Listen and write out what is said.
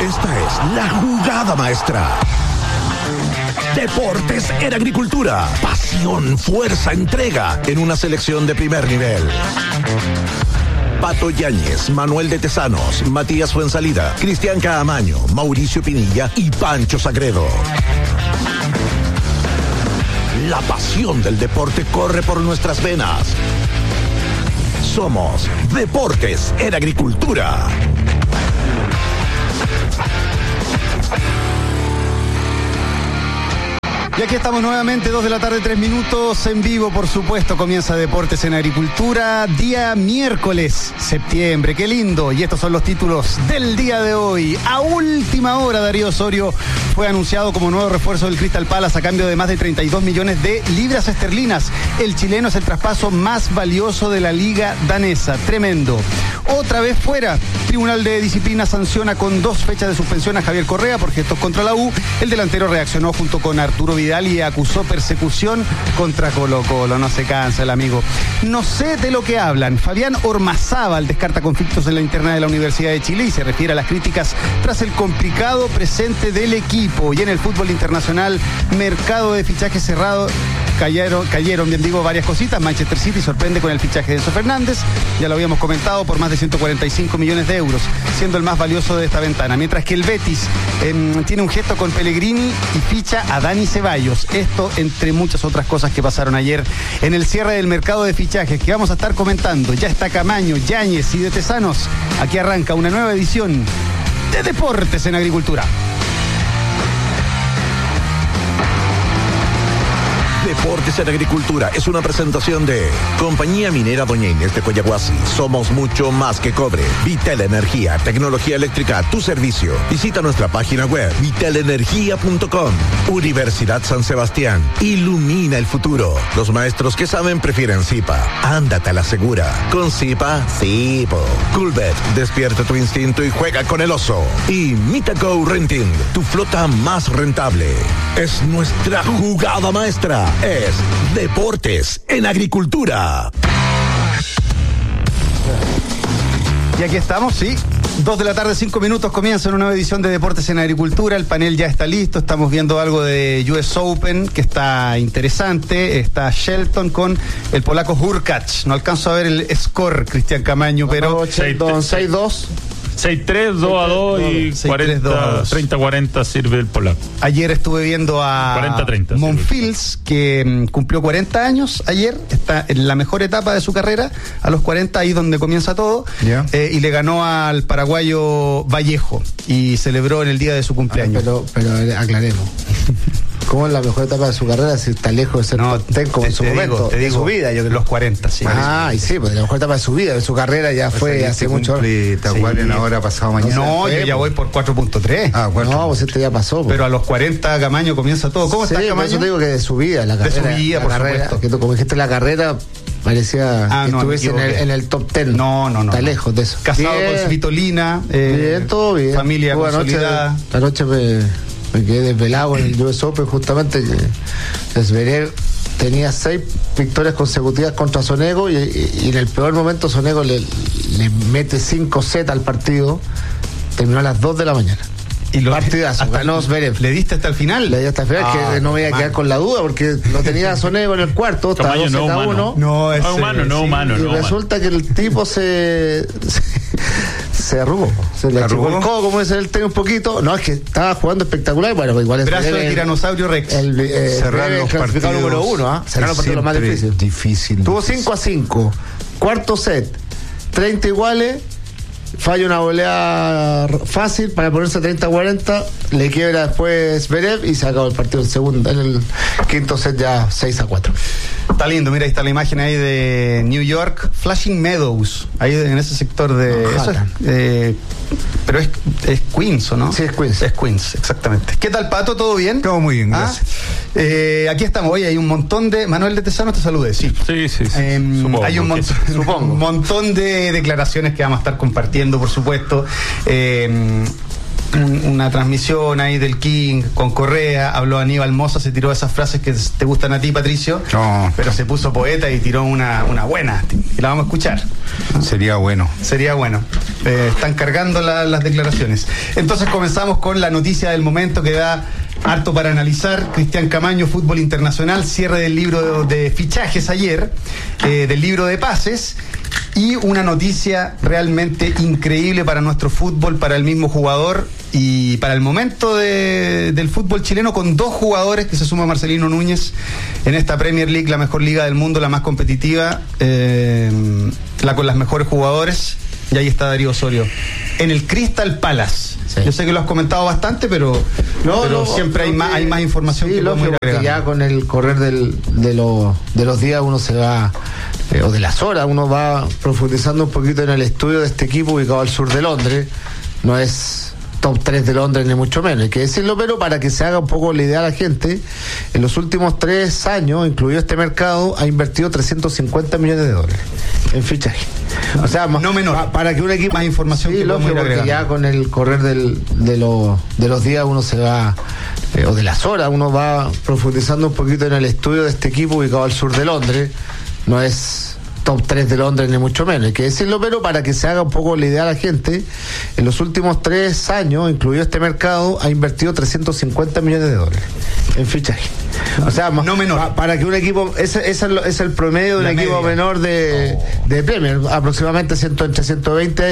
Esta es la jugada maestra. Deportes en Agricultura. Pasión, fuerza, entrega en una selección de primer nivel. Pato Yáñez, Manuel de Tesanos, Matías Fuensalida, Cristian Caamaño, Mauricio Pinilla y Pancho Sagredo. La pasión del deporte corre por nuestras venas. Somos Deportes en Agricultura. Y aquí estamos nuevamente, 2 de la tarde, 3 minutos, en vivo, por supuesto. Comienza Deportes en Agricultura, día miércoles, septiembre. ¡Qué lindo! Y estos son los títulos del día de hoy. A última hora, Darío Osorio fue anunciado como nuevo refuerzo del Crystal Palace a cambio de más de 32 millones de libras esterlinas. El chileno es el traspaso más valioso de la liga danesa. Tremendo. Otra vez fuera. Tribunal de Disciplina sanciona con 2 fechas de suspensión a Javier Correa por gestos contra la U. El delantero reaccionó junto con Arturo Vidal y acusó persecución contra Colo-Colo. No se cansa el amigo. No sé de lo que hablan. Fabián Ormazábal descarta conflictos en la interna de la Universidad de Chile y se refiere a las críticas tras el complicado presente del equipo. Y en el fútbol internacional, mercado de fichajes cerrado. Cayeron, bien digo, varias cositas. Manchester City sorprende con el fichaje de Enzo Fernández, ya lo habíamos comentado, por más de 145 millones de euros, siendo el más valioso de esta ventana. Mientras que el Betis tiene un gesto con Pellegrini y ficha a Dani Ceballos. Esto entre muchas otras cosas que pasaron ayer en el cierre del mercado de fichajes, que vamos a estar comentando. Ya está Caamaño, Yáñez y de Tesanos. Aquí arranca una nueva edición de Deportes en Agricultura. Deportes en Agricultura es una presentación de Compañía Minera Doña Inés de Coyahuasi. Somos mucho más que cobre. Vitel Energía, tecnología eléctrica a tu servicio. Visita nuestra página web vitelenergia.com. Universidad San Sebastián. Ilumina el futuro. Los maestros que saben prefieren Zipa. Ándate a la segura. Con Zipa, sí, po. Coolbet, despierta tu instinto y juega con el oso. Y Mitaco Renting, tu flota más rentable. Es nuestra jugada maestra. Es Deportes en Agricultura. Y aquí estamos, sí. 2 de la tarde, 5 minutos, comienza una nueva edición de Deportes en Agricultura. El panel ya está listo, estamos viendo algo de US Open que está interesante. Está Shelton con el polaco Hurkacz. No alcanzo a ver el score, Cristian Caamaño, pero 6-2. 6-3, 2-2 y 30-40 sirve el polaco. Ayer estuve viendo a 40-30, Monfils, que cumplió 40 años ayer, está en la mejor etapa de su carrera, a los 40, ahí donde comienza todo, y le ganó al paraguayo Vallejo, y celebró en el día de su cumpleaños. Pero aclaremos. ¿Cómo es la mejor etapa de su carrera si está lejos de ser top 10 como en su momento? Te digo, su vida, yo creo. Los 40, sí. Y sí, pues la mejor etapa de su vida, de su carrera ya fue hace mucho. Tahuarian ahora, pasado mañana. No, yo ya voy por 4.3. No, pues este ya pasó. Pues. Pero a los 40 Caamaño comienza todo. ¿Cómo está Caamaño? Yo te digo que de su vida, la carrera. De su vida, la por carrera, supuesto. Que tú, como dijiste, la carrera parecía que estuviese en el top 10. No. Está lejos de eso. Casado con Svitolina. Bien, todo bien. Familia consolidada. La noche me quedé desvelado en el US Open, justamente que Zverev tenía 6 victorias consecutivas contra Sonego y en el peor momento Sonego le mete 5 sets al partido. Terminó a las 2 de la mañana. Y partidazo, ganó Zverev. ¿Le diste hasta el final? Le di hasta el final, que no me iba a quedar con la duda, porque lo tenía Sonego en el cuarto, estaba 2-1. No, es humano. Y resulta que el tipo se arrugó. Se le achicó el codo, como dice el tenis, un poquito. No, es que estaba jugando espectacular. Bueno, igual es brazo de tiranosaurio Rex. Cerrar los partidos número 1, cerrar los partidos lo más difícil. Tuvo 5-5. Cuarto set, 30 iguales. Falla una volea fácil para ponerse 30-40, le quiebra después Zverev y se acabó el partido en el quinto set ya 6-4. Está lindo, mira, ahí está la imagen ahí de New York, Flushing Meadows, ahí en ese sector de... pero es Queens, ¿o no? Sí, es Queens. Es Queens, exactamente. ¿Qué tal, Pato? ¿Todo bien? Todo muy bien, gracias. Aquí estamos, hoy hay un montón de... Manuel de Tesanos te salude, sí. Sí. Hay un montón de declaraciones que vamos a estar compartiendo, por supuesto. una transmisión ahí del King con Correa, habló Aníbal Mosa, se tiró esas frases que te gustan a ti, Patricio, pero se puso poeta y tiró una buena, y la vamos a escuchar. Sería bueno. Están cargando las declaraciones. Entonces comenzamos con la noticia del momento que da harto para analizar. Cristian Camaño, fútbol internacional, cierre del libro de fichajes ayer, del libro de pases, y una noticia realmente increíble para nuestro fútbol, para el mismo jugador y para el momento del fútbol chileno, con 2 jugadores que se suma Marcelino Núñez en esta Premier League, la mejor liga del mundo, la más competitiva, la con las mejores jugadores. Y ahí está Darío Osorio en el Crystal Palace. Sí. Yo sé que lo has comentado bastante, pero siempre hay más información. Sí, que lógico, que ya con el correr de los días uno se va, o de las horas, uno va profundizando un poquito en el estudio de este equipo ubicado al sur de Londres. No es top 3 de Londres ni mucho menos, hay que decirlo, pero para que se haga un poco la idea a la gente, en los últimos 3 años, incluido este mercado, ha invertido $350 millones en fichaje. O sea, no menor. Para que un equipo... Más información. Sí, lógico, porque ya con el correr de los días uno se va, o de las horas, uno va profundizando un poquito en el estudio de este equipo ubicado al sur de Londres. No es top 3 de Londres ni mucho menos, hay que decirlo, pero para que se haga un poco la idea a la gente, en los últimos 3 años, incluido este mercado, ha invertido $350 millones en fichaje. O sea, no menor. Para que un equipo, ese es el promedio de un equipo menor de Premier, aproximadamente entre 120